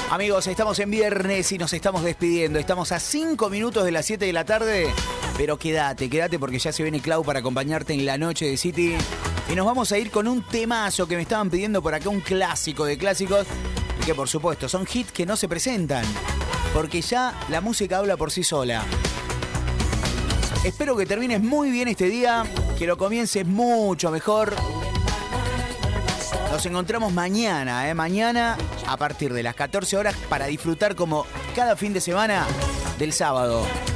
Amigos, estamos en viernes y nos estamos despidiendo. Estamos a 5 minutos de las 7 de la tarde. Pero quédate porque ya se viene Clau para acompañarte en la noche de City. Y nos vamos a ir con un temazo que me estaban pidiendo por acá, un clásico de clásicos. Y que por supuesto son hits que no se presentan. Porque ya la música habla por sí sola. Espero que termines muy bien este día. Que lo comiences mucho mejor. Nos encontramos mañana, mañana a partir de las 14 horas para disfrutar como cada fin de semana del sábado.